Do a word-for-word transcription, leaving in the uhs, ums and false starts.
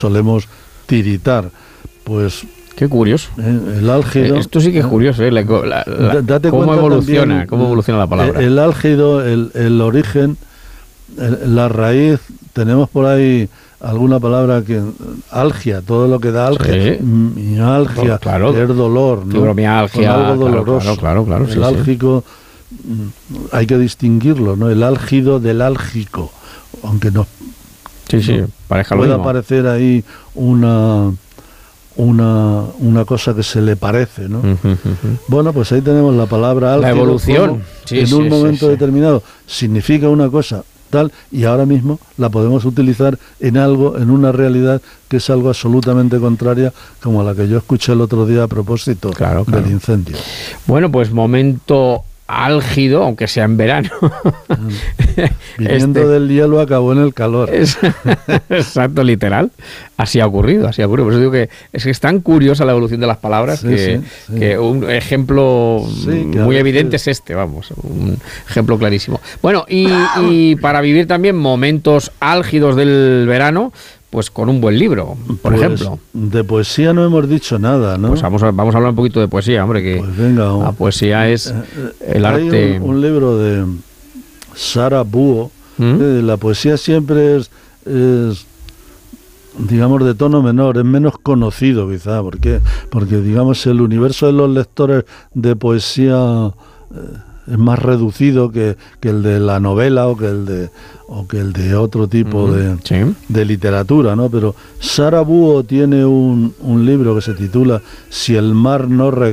solemos tiritar. Pues qué curioso. Eh, el álgido. Esto sí que es curioso, ¿eh? La, la, la, date cómo cuenta evoluciona, también, cómo evoluciona la palabra. El, el álgido, el, el origen, el, la raíz, tenemos por ahí alguna palabra que algia, todo lo que da algia, sí. mialgia, claro, es dolor, ¿no? Fibromialgia, algo doloroso. Claro, claro, claro, el sí, álgico sí. Hay que distinguirlo, ¿no? El álgido del álgico, aunque no. Sí, sí, no pareja pueda lo mismo. parecer ahí una una una cosa que se le parece, ¿no? Uh-huh, uh-huh. Bueno, pues ahí tenemos la palabra álgido. La evolución. Sí, en sí, un sí, momento sí. determinado significa una cosa tal, y ahora mismo la podemos utilizar en algo, en una realidad que es algo absolutamente contraria, como la que yo escuché el otro día a propósito claro, claro. del incendio. Bueno, pues momento álgido, aunque sea en verano. Viniendo este, del hielo acabó en el calor. Es, exacto, literal. Así ha ocurrido, así ha ocurrido. Por eso digo que es que es tan curiosa la evolución de las palabras sí, que, sí, sí. que un ejemplo sí, que muy evidente es este, vamos, un ejemplo clarísimo. Bueno, y, y para vivir también momentos álgidos del verano, pues con un buen libro, por pues, ejemplo. De poesía no hemos dicho nada, ¿no? Pues vamos a, vamos a hablar un poquito de poesía, hombre, que pues venga, un, la poesía es eh, el hay arte... Un, un libro de Sarah Buo, ¿Mm? eh, la poesía siempre es, es, digamos, de tono menor, es menos conocido quizá, ¿por qué? Porque, digamos, el universo de los lectores de poesía... Eh, es más reducido que, que el de la novela o que el de o que el de otro tipo uh-huh. de, sí. de literatura, ¿no? Pero Sarah Buo tiene un, un libro que se titula Si el mar no regala